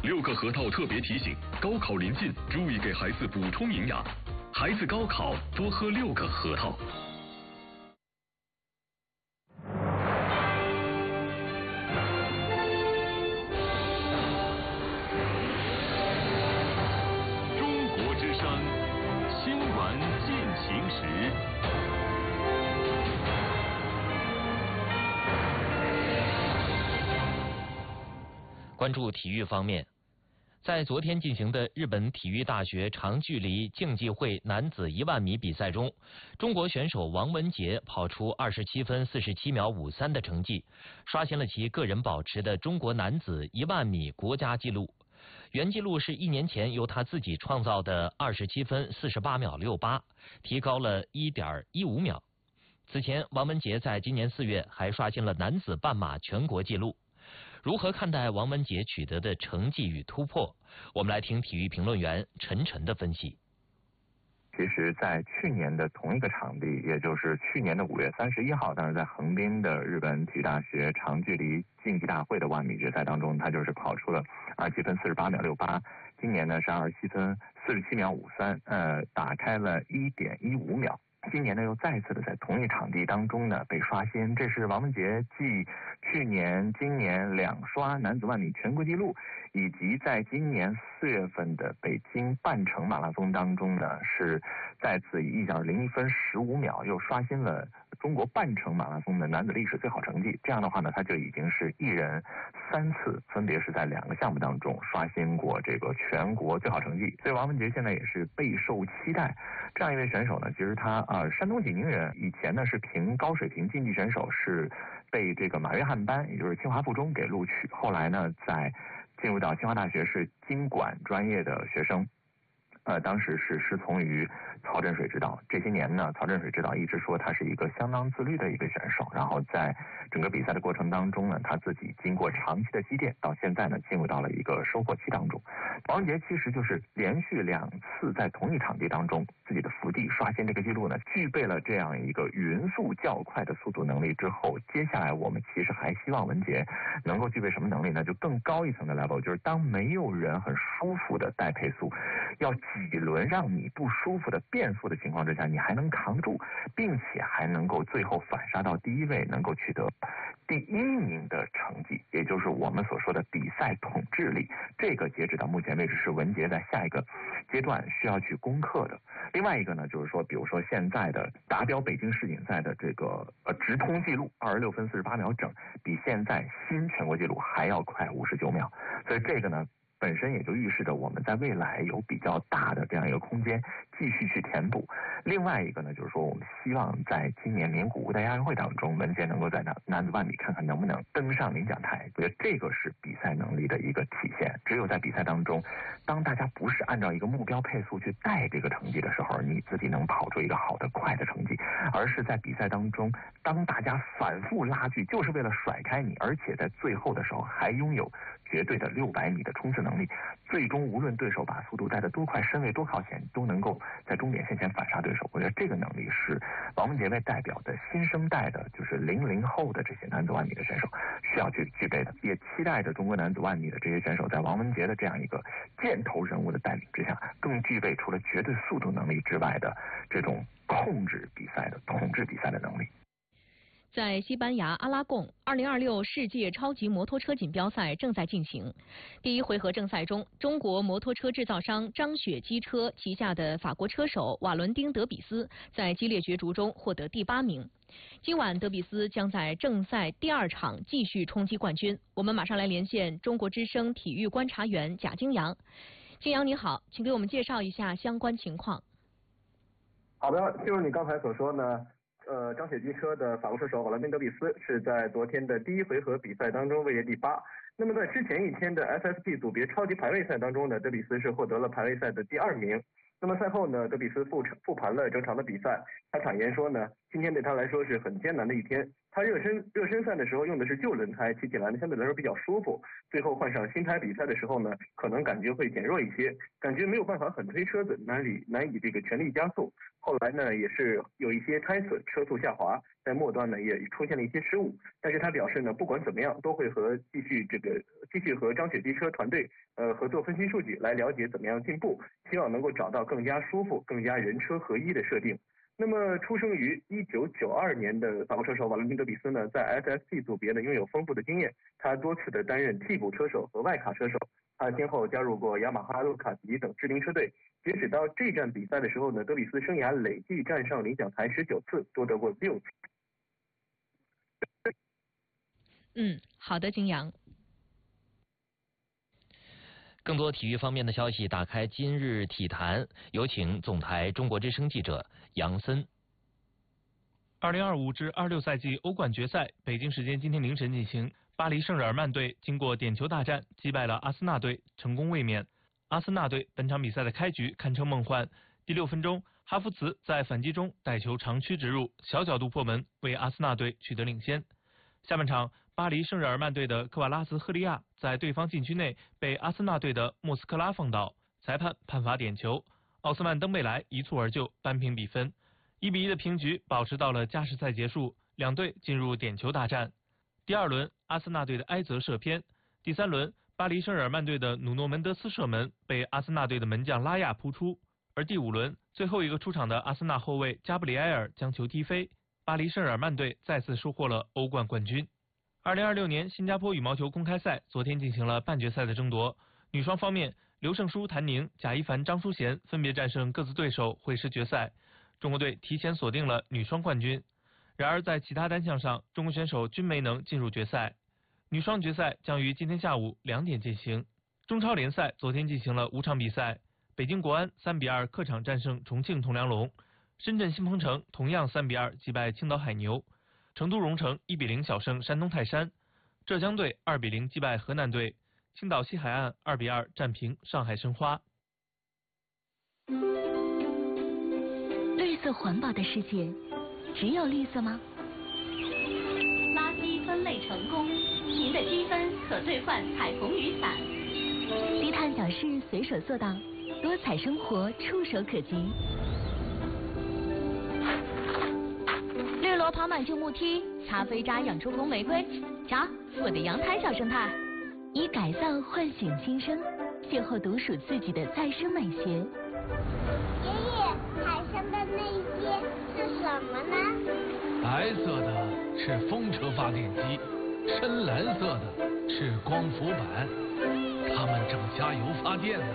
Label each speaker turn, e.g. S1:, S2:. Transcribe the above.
S1: 6个核桃特别提醒：高考临近，注意给孩子补充营养。孩子高考多喝6个核桃。中国之声，新闻进行时。
S2: 关注体育方面，在昨天进行的日本体育大学长距离竞技会男子1万米比赛中，中国选手王文杰跑出27分47秒53的成绩，刷新了其个人保持的中国男子1万米国家纪录。原纪录是1年前由他自己创造的27分48秒68，提高了1.15秒。此前，王文杰在今年4月还刷新了男子半马全国纪录。如何看待王文杰取得的成绩与突破？我们来听体育评论员陈晨的分析。
S3: 其实在去年的同一个场地，也就是去年的5月31号，当时在横滨的日本体育大学长距离竞技大会的1万米决赛当中，他就是跑出了27分48秒68，今年呢是27分47秒53，打开了1.15秒。今年呢又再次的在同一场地当中呢被刷新，这是王文杰继去年、今年2刷男子1万米全国纪录，以及在今年4月份的北京半程马拉松当中呢，是再次以1.01分15秒又刷新了中国半程马拉松的男子历史最好成绩。这样的话呢，他就已经是一人3次，分别是在2个项目当中刷新过这个全国最好成绩。所以王文杰现在也是备受期待。这样一位选手呢，其实他山东济宁人，以前呢是凭高水平竞技选手是被这个马约翰班，也就是清华附中给录取，后来呢在进入到清华大学是经管专业的学生。当时是师从于曹振水指导，这些年呢，曹振水指导一直说他是一个相当自律的一个选手，然后在整个比赛的过程当中呢，他自己经过长期的积淀，到现在呢进入到了一个收获期当中。王文杰其实就是连续2次在同一场地当中自己的伏地刷新这个记录呢，具备了这样一个匀速较快的速度能力之后，接下来我们其实还希望文杰能够具备什么能力呢？就更高一层的 level， 就是当没有人很舒服的带配速，要几轮让你不舒服的变速的情况之下，你还能扛住，并且还能够最后反杀到第1位，能够取得第1名的成绩，也就是我们所说的比赛统治力。这个截止到目前为止是文杰在下一个阶段需要去攻克的。另外一个呢，就是说比如说现在的达标北京世锦赛的这个直通记录26分48秒整，比现在新全国纪录还要快59秒。所以这个呢本身也就预示着我们在未来有比较大的这样一个空间继续去填补。另外一个呢，就是说我们希望在今年名古屋的亚运会当中，文杰能够在男子1万米看看能不能登上领奖台。我觉得这个是比赛能力的一个体现。只有在比赛当中，当大家不是按照一个目标配速去带这个成绩的时候，你自己能跑出一个好的快的成绩，而是在比赛当中，当大家反复拉锯就是为了甩开你，而且在最后的时候还拥有绝对的600米的冲刺能力，最终无论对手把速度带得多快，身位多靠前，都能够在终点线前反杀对手。我觉得这个能力是王文杰为代表的新生代的，就是00后的这些男子1万米的选手需要去具备的。也期待着中国男子1万米的这些选手在王文杰的这样一个箭头人物的带领之下，更具备除了绝对速度能力之外的这种控制比赛的统治比赛的能力。
S4: 在西班牙阿拉贡，2026世界超级摩托车锦标赛正在进行。第1回合正赛中，中国摩托车制造商张雪机车旗下的法国车手瓦伦丁·德比斯在激烈角逐中获得第8名。今晚德比斯将在正赛第2场继续冲击冠军。我们马上来连线中国之声体育观察员贾京阳。京阳你好，请给我们介绍一下相关情况。
S5: 好的，就是你刚才所说呢。张雪机车的法国车手瓦伦丁·德比斯是在昨天的第1回合比赛当中位列第8。那么在之前一天的 SSP 组别超级排位赛当中呢，德比斯是获得了排位赛的第2名。那么赛后呢，德比斯复盘了整场的比赛，他坦言说呢，今天对他来说是很艰难的一天。他热身赛的时候用的是旧轮胎，骑起来呢相对来说比较舒服。最后换上新胎比赛的时候呢，可能感觉会减弱一些，感觉没有办法很推车子，难以这个全力加速。后来呢，也是有一些胎损，车速下滑， 在末端呢也出现了一些失误，但是他表示呢，不管怎么样都会继续和张雪机车团队合作分析数据，来了解怎么样进步，希望能够找到更加舒服、更加人车合一的设定。那么，出生于1992年的法国车手瓦伦丁·德比斯呢，在 SSP 组别呢拥有丰富的经验，他多次的担任替补车手和外卡车手，他先后加入过雅马哈、杜卡迪等知名车队。截止到这站比赛的时候呢，德比斯生涯累计站上领奖台19次，夺得过6次。
S4: 好的，金阳。
S2: 更多体育方面的消息，打开今日体坛，有请总台中国之声记者杨森。
S6: 2025至26赛季欧冠决赛，北京时间今天凌晨进行。巴黎圣日耳曼队经过点球大战击败了阿森纳队，成功卫冕。阿森纳队本场比赛的开局堪称梦幻。第6分钟，哈弗茨在反击中带球长驱直入，小角度破门，为阿森纳队取得领先。下半场，巴黎圣日耳曼队的科瓦拉斯赫利亚在对方禁区内被阿森纳队的莫斯科拉放倒，裁判判罚点球，奥斯曼登贝莱一蹴而就扳平比分，1-1的平局保持到了加时赛结束，两队进入点球大战。第2轮，阿森纳队的埃泽射偏；第3轮，巴黎圣日耳曼队的努诺门德斯射门被阿森纳队的门将拉亚扑出，而第5轮最后一个出场的阿森纳后卫加布里埃尔将球踢飞，巴黎圣日耳曼队再次收获了欧冠冠军。2026年新加坡羽毛球公开赛昨天进行了半决赛的争夺，女双方面，刘胜书、谭宁、贾一凡、张淑娴分别战胜各自对手，会师决赛，中国队提前锁定了女双冠军。然而在其他单项上，中国选手均没能进入决赛。女双决赛将于今天下午2点进行。中超联赛昨天进行了5场比赛，北京国安3-2客场战胜重庆铜梁龙，深圳新鹏城同样3-2击败青岛海牛，成都蓉城1-0小胜山东泰山，浙江队2-0击败河南队，青岛西海岸2-2战平上海申花。
S7: 绿色环保的世界，只有绿色吗？
S8: 垃圾分类成功，您的积分可兑换彩虹雨伞。
S7: 低碳小事随手做到，多彩生活触手可及。
S8: 绿萝跑满旧木梯，擦飞渣养出红玫瑰。瞧，我的阳台小生态。
S7: 以改造唤醒新生，邂逅独属自己的再生美学。
S9: 爷爷，海上的那些是什么呢？
S10: 白色的是风车发电机，深蓝色的是光伏板，它们正加油发电呢。